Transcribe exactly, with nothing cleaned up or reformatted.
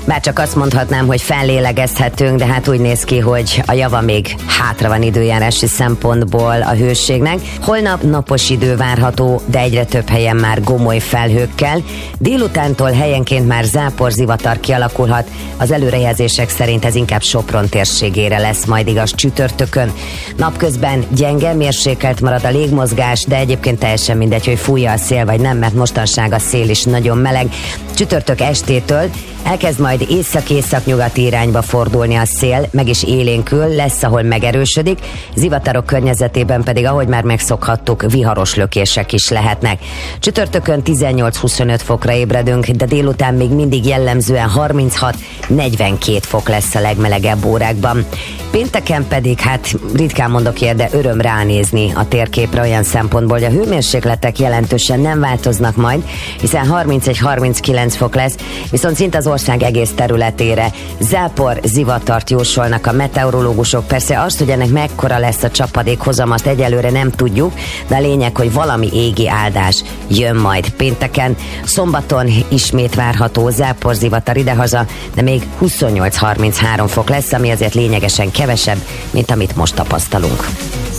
Bár csak azt mondhatnám, hogy fellélegezhetünk, de hát úgy néz ki, hogy a java még hátra van időjárási szempontból a hőségnek. Holnap napos idő várható, de egyre több helyen már gomoly felhőkkel. Délutántól helyenként már záporzivatar kialakulhat. Az előrejelzések szerint ez inkább Sopron térségére lesz majd igaz csütörtökön. Napközben gyenge, mérsékelt marad a légmozgás, de egyébként teljesen mindegy, hogy fújja a szél vagy nem, mert mostanság a szél is nagyon meleg. Csütörtök estétől elkezd majd észak-észak-nyugati irányba fordulni a szél, meg is élénkül, lesz, ahol megerősödik, zivatarok környezetében pedig, ahogy már megszokhattuk, viharos lökések is lehetnek. Csütörtökön tizennyolc-huszonöt fokra ébredünk, de délután még mindig jellemzően harminchat-negyvenkét fok lesz a legmelegebb órákban. Pénteken pedig, hát ritkán mondok ilyet, de öröm ránézni a térképre olyan szempontból, hogy a hőmérsékletek jelentősen nem változnak majd, hiszen harmincegy-harminckilenc fok lesz, viszont szinte az ország egész területére zápor, zivatart jósolnak a meteorológusok. Persze azt, hogy ennek mekkora lesz a csapadékhozam, azt egyelőre nem tudjuk, de a lényeg, hogy valami égi áldás jön majd pénteken. Szombaton ismét várható zápor, zivatar idehaza, de még huszonnyolc-harminchárom fok lesz, ami azért lényegesen kevesebb, mint amit most tapasztalunk.